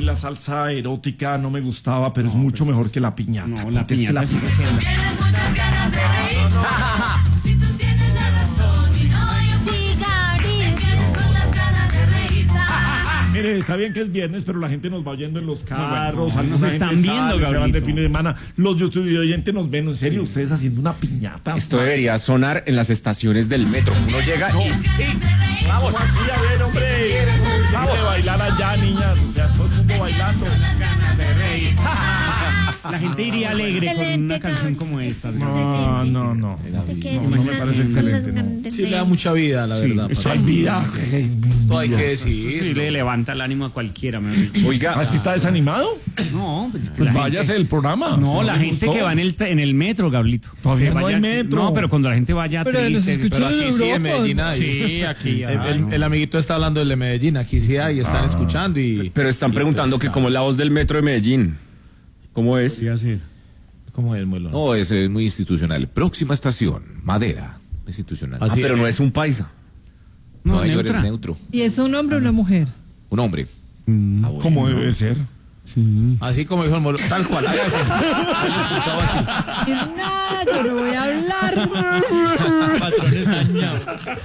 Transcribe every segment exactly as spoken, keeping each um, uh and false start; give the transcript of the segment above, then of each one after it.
la salsa erótica no me gustaba, pero no, es mucho pues, mejor que la piñata. No, la piñata, es que la... sí. Tienes muchas ganas de reír. Si tú tienes la razón y no hay un sí, Gabriel. Te quedes con las ganas de reír. Mire, está bien que es viernes, pero la gente nos va oyendo en los carros, bueno, algunos nos están viendo, sale, se van de Gabrielito. fin de semana. Los YouTube oyentes nos ven, en serio, sí. Ustedes haciendo una piñata. Esto debería sonar en las estaciones del metro. Uno llega y... Sí, vamos, así, a ver, hombre. Vamos a bailar allá, niñas. O sea, todo el mundo bailando. Ganas de reír. La gente iría alegre con una canción como esta. No, no, no. No, no me parece excelente, no. Sí, le da mucha vida, la Sí, verdad. Eso hay vida. Todo hay que decir. Sí, le levanta el ánimo a cualquiera, me han dicho. Oiga, ¿Ah, es que está desanimado? No, pues, es que Pues la váyase gente- del programa. No, Si la le gente gustó. que va en el, en el metro, Gablito. Todavía Que no hay vaya- metro. No, pero cuando la gente vaya Pero los triste. escucho Pero aquí en sí, en Europa. Medellín hay. Sí, aquí El, hay. el- el amiguito está hablando del de Medellín, aquí sí hay, están escuchando y... pero están preguntando que cómo es la voz del metro de Medellín. ¿Cómo es? Sí, así. ¿Cómo es, Muelo? No, es, es muy institucional. Próxima estación, Madera. Institucional. Ah, Así pero es. no es un paisa. No, No, señor, es neutra. neutro. ¿Y es un hombre o una mujer? Un hombre. Mm. Ah, bueno. Como debe ser. Así como dijo el Muelo, tal cual. Ay, ay, ay, lo escuchaba así. Y nada, yo no voy a hablar. Patrones dañados.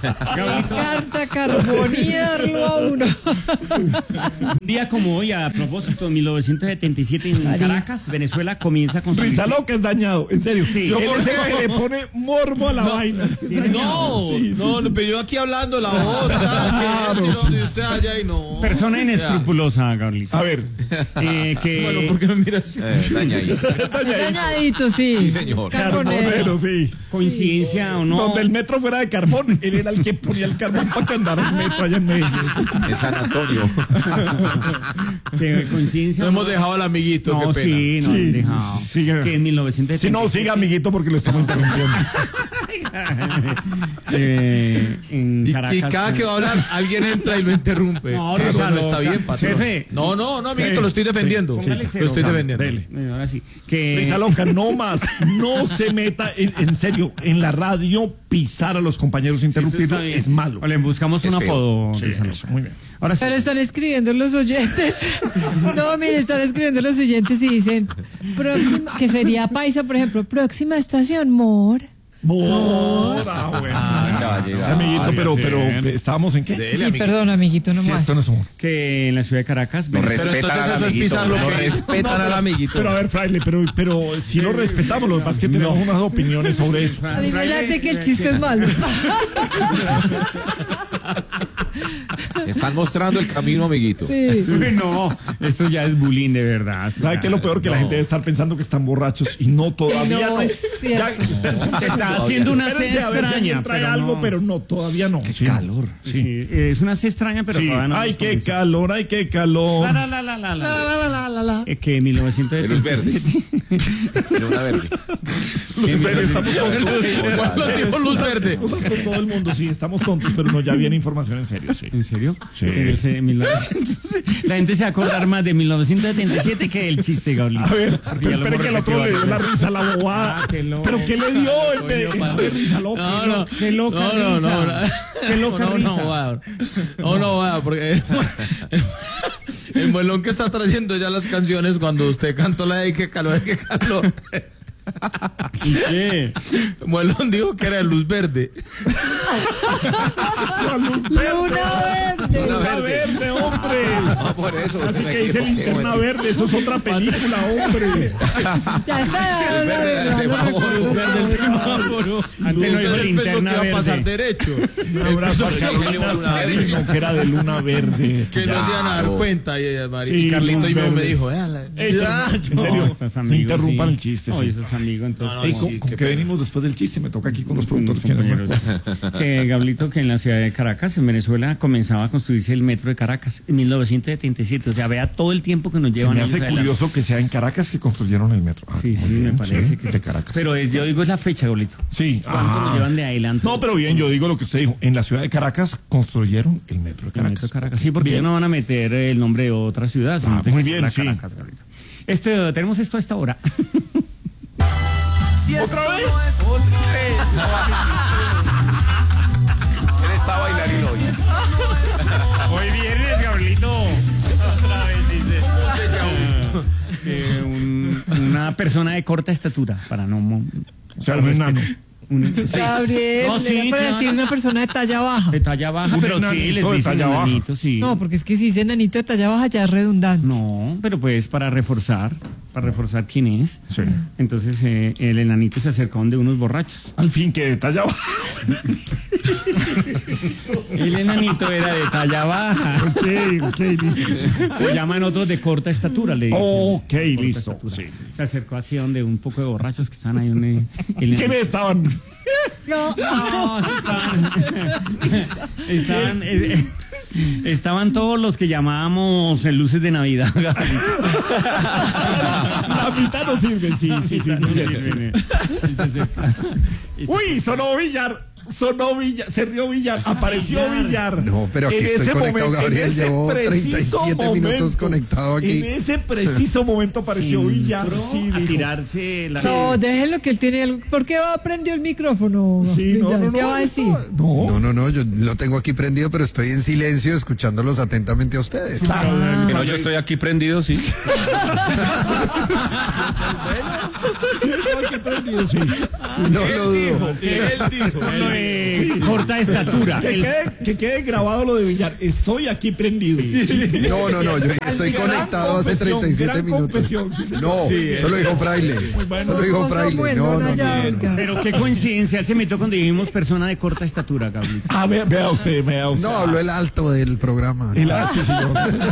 Carta carboniarlo a uno. Un día como hoy, a propósito, en mil novecientos setenta y siete en Caracas, Venezuela comienza con su... Risa loca es dañado, en serio. Sí. Él Yo, es ¿por el qué? que le pone morbo a la vaina. No, Sí, sí, no, sí. pero yo aquí hablando la otra, Claro, que sí. donde usted allá y no. Persona inescrupulosa, Gablito. A ver. Eh, que... Bueno, ¿por qué me mira así? Eh, dañadito. Dañadito, sí. Sí, señor. Carbonero. Carbonero, sí. Coincidencia o no. Donde el metro fuera de carbón, él era el que ponía el carbón para que andara el metro allá en Medellín. En San Antonio. Que coincidencia No o hemos dejado al amiguito, No, qué pena. sí, no Sí, han dejado. siga. Que en mil novecientos Si setenta y siete... no, siga, amiguito, porque lo estamos interrumpiendo. eh, en Y, Caracas. y cada que va a hablar, alguien entra y lo interrumpe. No, Eso Risa no está loca. bien, patrón. Jefe. No, no, no, amiguito, Sí, lo estoy defendiendo. sí, Póngale lo cero, estoy Gaby. defendiendo. Dele. Eh, Ahora sí. Que... Risa loca, no más. No se meta, en, en serio, en la radio, pisar a los compañeros, Eso interrumpirlo, está bien. es malo. O le buscamos Es un feo. apodo. Sí, Risa loca. eso, muy bien. Ahora sí. Pero están escribiendo los oyentes. No, mire, están escribiendo los oyentes y dicen, próxima, que sería paisa, por ejemplo, próxima estación, Mor. Bora, bueno. ya va a llegar. Sí, amiguito, pero, Podría pero, ser. ¿estábamos en qué? Dele, Sí, amiguito. perdón, amiguito, no Sí, más. esto no es humor. Que en la ciudad de Caracas... No Venezuela- Pero respetan entonces al eso es amiguito. pisar lo No que- respetan al amiguito. Pero a ver, Fraile, pero, pero si lo respetamos, lo que pasa es que tenemos unas opiniones sobre eso. A mí me late que el chiste es malo. Están mostrando el camino, amiguito. Sí. Uy, no, esto ya es bullying de verdad. ¿Sabe qué es lo peor? Que la gente debe estar pensando que están borrachos y no, todavía No, no. es cierto. Ya, Se está haciendo una espérense C a ver si extraña, alguien trae pero algo, no. pero no, todavía no. Qué calor. Sí. Sí, es una C extraña, pero Sí. todavía no. Ay, hemos qué comenzado. calor, ay, qué calor. La, la, la, la, la, la. Eh, que en mil novecientos De luz setenta y verde. siete Era una verde. En serio, estamos tontos. Igual. En serio, Con luz excusas- verde. excusas con todo el mundo, sí, estamos tontos, pero no, ya viene información en serio, sí. ¿En serio? Sí. Ese mil novecientos La gente se va a acordar más de mil novecientos setenta y siete que del chiste, Gabriel. A ver, Porque pero ya lo espere hemos que el otro le repetido dio la varias risa a la bobada. Ah, qué loco. ¿Pero qué le dio en vez Coño, de risa loca? No, no. Qué loca No, no, risa. no, no. Qué loca no, risa. no, va. No, no, va, porque el, el muelón que está trayendo ya las canciones cuando usted cantó la de qué calor, qué calor. ¿Y qué? Muelón dijo que era de luz verde. La luz verde. Luna verde. Luna verde, hombre. No, por eso. Así me que dice equivoqué, Linterna bueno. Verde, eso es otra película, hombre. Ya está. El verde del no, no, semáforo. no, no, Verde el semáforo. Antes no dijo Usted pensó linterna que iba a pasar verde. derecho. Un abrazo a Pensó que iba a Carlita pasar derecho. Sabino, que era de Luna Verde. Que no se iban a dar Claro. cuenta. Y, ella, Mari- Sí, y Carlito y luz me, me verde. dijo, "Eh, la- Ey, pero Ah, no, en serio, No, estás no amigo, interrumpan sí. el chiste. No, sí. eso es amigo, entonces. No, no, Ey, sí, ¿con, qué con qué pena. venimos después del chiste? Me toca aquí con los Con los productores. que no me compañeros. Que Gablito, que en la ciudad de Caracas, en Venezuela, comenzaba a construirse el metro de Caracas en mil novecientos setenta y siete. O sea, vea todo el tiempo que nos Se llevan me ellos hace adelante. curioso que sea en Caracas que construyeron el metro. Ah, Sí, sí, muy me bien, parece sí, que de sí. Caracas. Pero es, yo digo es la fecha, Gablito. Sí. ¿Cuánto Ah. nos llevan de adelante? No, pero bien, yo digo lo que usted dijo. En la ciudad de Caracas construyeron el metro de El Caracas. metro de Caracas. Sí, porque Bien. ya no van a meter el nombre de otra ciudad. sino Ah, que muy sea bien, la sí. Caracas, Gablito. Este, tenemos esto a esta hora. ¿Otra vez? Él está bailarino hoy. Hoy viernes, Gablito. Otra vez dice. una persona de corta estatura, para no... mo- O sea, un enano. un- sí. Gabriel, No, era sí, para claro. decir una persona de talla baja. De talla baja, Un pero sí, enanito les de dicen talla baja. enanito, sí. No, porque es que si dice enanito de talla baja ya es redundante. No, pero pues para reforzar, para reforzar quién es. Sí. Entonces eh, el enanito se acercó donde unos borrachos. Al fin, que de talla baja. El enanito era de talla baja. Ok, ok, listo. O llaman otros de corta estatura, le dicen. Ok, Corta listo. estatura. Sí. Se acercó así donde un poco de borrachos que estaban ahí. Donde el ¿Quiénes estaban? No, No, sí estaban. Estaban, eh, eh, estaban todos los que llamábamos en luces de Navidad. La mitad no sirve, sí, sí, sí. muy bien, sí. Sí, sí, sí. Uy, sonó Villar. Sonó Villar, se rió Villar, apareció Villar. No, pero aquí En estoy ese conectado, momento, Gabriel, en ese llevo preciso treinta y siete minutos momento, conectado aquí. En ese preciso momento apareció Villar. Sí, a dijo. tirarse la... no, déjenlo que él tiene algo. ¿Por qué va prendió el micrófono? Sí, no, Villar? no, no, ¿Qué va a decir? No, No, no, no, yo lo tengo aquí prendido, pero estoy en silencio escuchándolos atentamente a ustedes. Ah, Que no, yo estoy aquí prendido, sí. sí. No lo dudo. Él dijo. Lo de corta estatura. Que El- quede, que quede grabado lo de Villar. Estoy aquí prendido. No, no, no, yo estoy Gran conectado hace confesión, treinta y siete gran minutos. confesión, sí, señor. No, solo dijo Fraile. bueno. Solo dijo No, Fraile. Samuel, No, no, no. ya, no, no. oiga. Pero qué coincidencia, él se metió cuando dijimos persona de corta estatura, Gabriel. Ah, vea, vea usted, vea usted. No, habló el alto del programa. El ah, sí, señor.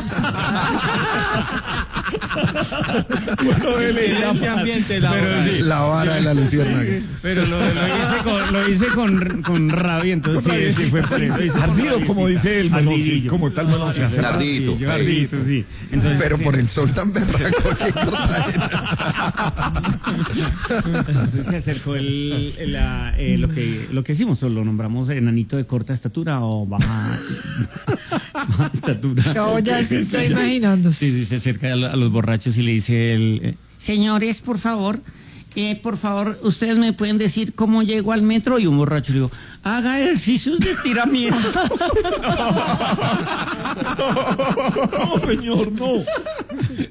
Bueno, dele, ya, Excelente ambiente, la verdad. La vara de la luciérnaga. Pero lo, lo hice, con, lo hice con, con rabia, entonces Con rabia. sí, sí fue por eso. hice con Ardido, rabia, como sí. dice el melón, sí, Ardidillo. como tal melón se hace. Ardito. Ardillo, ardito, sí. Entonces, Pero sí, por el sol tan berraco que corta. entonces se acercó el, el, la, eh, lo que lo que hicimos, o lo nombramos enanito de corta estatura o baja, baja estatura. Yo ya se está imaginando. Sí, sí, se acerca a, lo- a los borrachos y le dice el... eh, señores, por favor, eh, por favor, ustedes me pueden decir cómo llego al metro. Y un borracho le dijo, haga ejercicios de estiramiento. No, señor, no.